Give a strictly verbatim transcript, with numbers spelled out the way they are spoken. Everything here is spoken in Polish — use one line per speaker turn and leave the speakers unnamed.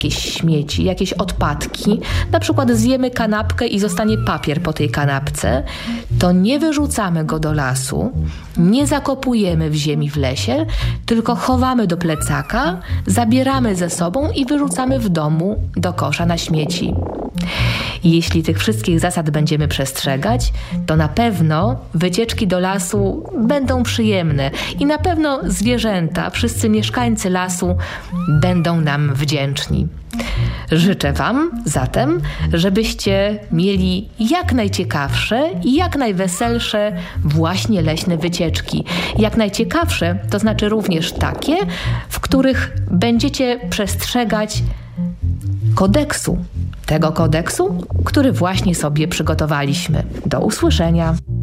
jakieś śmieci, jakieś odpadki, na przykład zjemy kanapkę i zostanie papier po tej kanapce, to nie wyrzucamy go do lasu, nie zakopujemy w ziemi w lesie, tylko chowamy do plecaka, zabieramy ze sobą i wyrzucamy w domu do kosza na śmieci. Jeśli tych wszystkich zasad będziemy przestrzegać, to na pewno wycieczki do lasu będą przyjemne i na pewno zwierzęta, wszyscy mieszkańcy lasu będą nam wdzięczni. Życzę Wam zatem, żebyście mieli jak najciekawsze i jak najweselsze właśnie leśne wycieczki. Jak najciekawsze, to znaczy również takie, w których będziecie przestrzegać kodeksu. Tego kodeksu, który właśnie sobie przygotowaliśmy. Do usłyszenia.